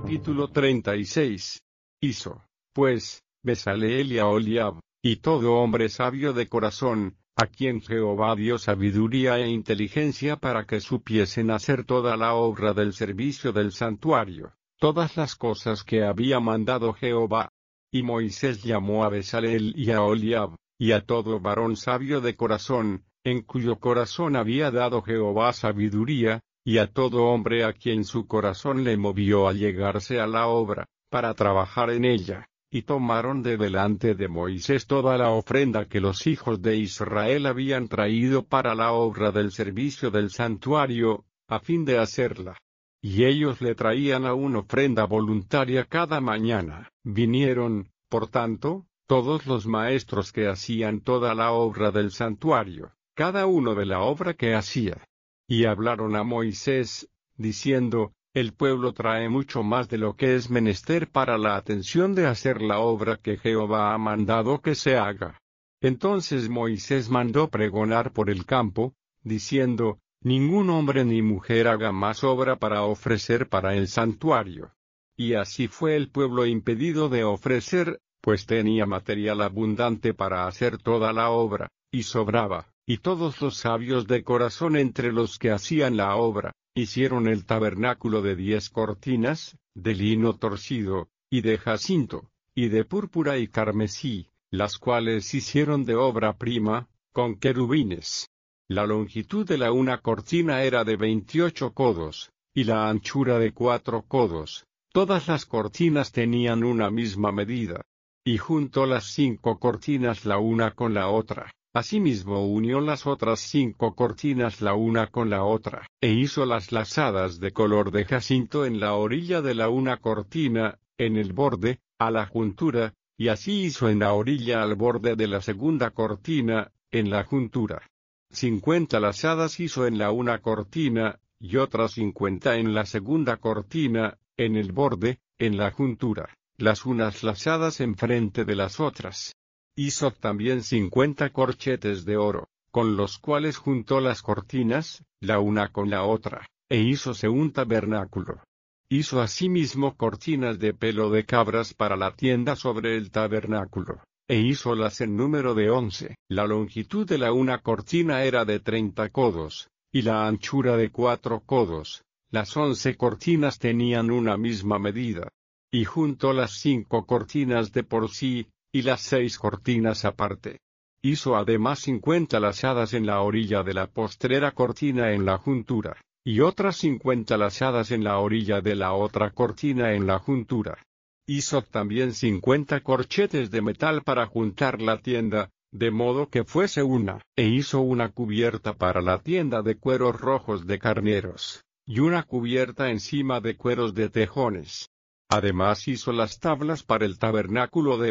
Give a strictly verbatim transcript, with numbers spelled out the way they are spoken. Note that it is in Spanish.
Capítulo treinta y seis. Hizo, pues, Bezaleel y Aholiab, y todo hombre sabio de corazón, a quien Jehová dio sabiduría e inteligencia para que supiesen hacer toda la obra del servicio del santuario, todas las cosas que había mandado Jehová. Y Moisés llamó a Bezaleel y a Aholiab, y a todo varón sabio de corazón, en cuyo corazón había dado Jehová sabiduría, y a todo hombre a quien su corazón le movió a llegarse a la obra, para trabajar en ella, y tomaron de delante de Moisés toda la ofrenda que los hijos de Israel habían traído para la obra del servicio del santuario, a fin de hacerla. Y ellos le traían aún ofrenda voluntaria cada mañana. Vinieron, por tanto, todos los maestros que hacían toda la obra del santuario, cada uno de la obra que hacía. Y hablaron a Moisés, diciendo, el pueblo trae mucho más de lo que es menester para la atención de hacer la obra que Jehová ha mandado que se haga. Entonces Moisés mandó pregonar por el campo, diciendo, ningún hombre ni mujer haga más obra para ofrecer para el santuario. Y así fue el pueblo impedido de ofrecer, pues tenía material abundante para hacer toda la obra, y sobraba. Y todos los sabios de corazón entre los que hacían la obra, hicieron el tabernáculo de diez cortinas, de lino torcido, y de jacinto, y de púrpura y carmesí, las cuales hicieron de obra prima, con querubines. La longitud de la una cortina era de veintiocho codos, y la anchura de cuatro codos. Todas las cortinas tenían una misma medida. Y juntó las cinco cortinas la una con la otra. Asimismo unió las otras cinco cortinas la una con la otra, e hizo las lazadas de color de jacinto en la orilla de la una cortina, en el borde, a la juntura, y así hizo en la orilla al borde de la segunda cortina, en la juntura. Cincuenta lazadas hizo en la una cortina, y otras cincuenta en la segunda cortina, en el borde, en la juntura, las unas lazadas enfrente de las otras. Hizo también cincuenta corchetes de oro, con los cuales juntó las cortinas, la una con la otra, e hízose un tabernáculo. Hizo asimismo cortinas de pelo de cabras para la tienda sobre el tabernáculo, e hízolas en número de once. La longitud de la una cortina era de treinta codos, y la anchura de cuatro codos. Las once cortinas tenían una misma medida. Y juntó las cinco cortinas de por sí, y las seis cortinas aparte. Hizo además cincuenta lazadas en la orilla de la postrera cortina en la juntura, y otras cincuenta lazadas en la orilla de la otra cortina en la juntura. Hizo también cincuenta corchetes de metal para juntar la tienda, de modo que fuese una, e hizo una cubierta para la tienda de cueros rojos de carneros, y una cubierta encima de cueros de tejones. Además hizo las tablas para el tabernáculo de